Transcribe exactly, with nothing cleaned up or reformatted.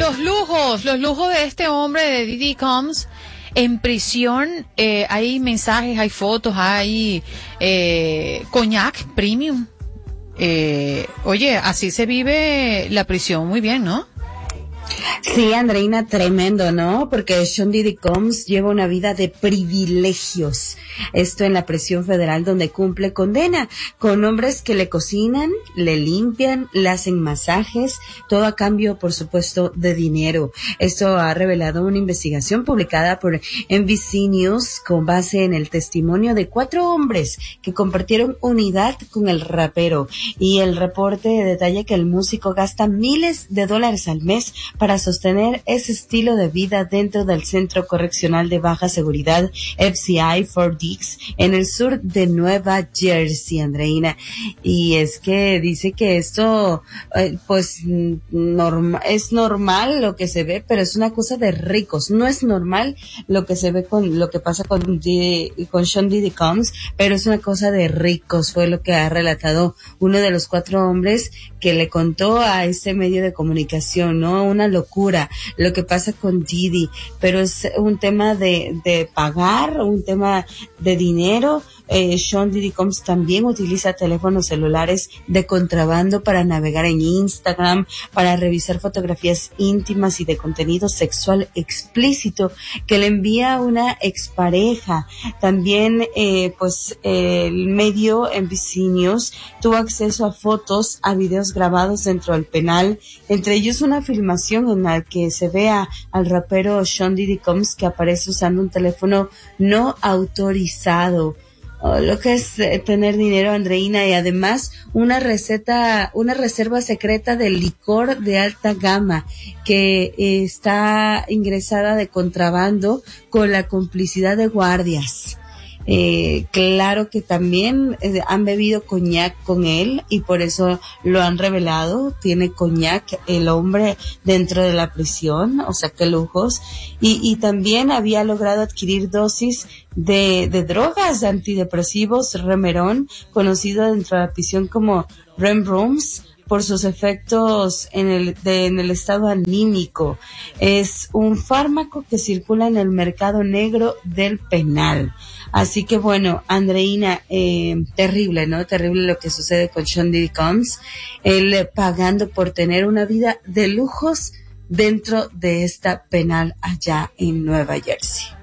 los lujos, los lujos de este hombre de Diddy Combs en prisión. Eh, hay mensajes, hay fotos, hay eh, coñac premium. Eh, oye, así se vive la prisión muy bien, ¿no? Sí, Andreina, tremendo, ¿no? Porque Sean Diddy Combs lleva una vida de privilegios. Esto en la prisión federal donde cumple condena, con hombres que le cocinan, le limpian, le hacen masajes, todo a cambio, por supuesto, de dinero. Esto ha revelado una investigación publicada por N B C News con base en el testimonio de cuatro hombres que compartieron unidad con el rapero. Y el reporte detalla que el músico gasta miles de dólares al mes para sostener ese estilo de vida dentro del Centro Correccional de Baja Seguridad F C I Fort Dix en el sur de Nueva Jersey, Andreina. Y es que dice que esto eh, pues norma, es normal lo que se ve, pero es una cosa de ricos. No es normal lo que se ve con lo que pasa con D, con Sean Diddy Combs, pero es una cosa de ricos, fue lo que ha relatado uno de los cuatro hombres que le contó a este medio de comunicación, ¿no? Una locura lo que pasa con Diddy, pero es un tema de, de pagar, un tema de dinero. Eh, Sean Diddy Combs también utiliza teléfonos celulares de contrabando para navegar en Instagram, para revisar fotografías íntimas y de contenido sexual explícito que le envía una expareja. También, eh, pues, eh, el medio N B C News tuvo acceso a fotos, a videos grabados dentro del penal, entre ellos una filmación en la que se vea al rapero Sean Diddy Combs que aparece usando un teléfono no autorizado. Oh, lo que es eh, tener dinero, Andreina, y además una receta, una reserva secreta de licor de alta gama que eh, está ingresada de contrabando con la complicidad de guardias. Eh, claro que también eh, han bebido coñac con él y por eso lo han revelado. Tiene coñac el hombre dentro de la prisión, o sea, qué lujos. Y, y también había logrado adquirir dosis de, de drogas, de antidepresivos, Remeron, conocido dentro de la prisión como Rembrooms, por sus efectos en el, de, en el estado anímico. Es un fármaco que circula en el mercado negro del penal. Así que bueno, Andreina, eh, terrible, ¿no? Terrible lo que sucede con Sean Diddy Combs, él eh, pagando por tener una vida de lujos dentro de esta penal allá en Nueva Jersey.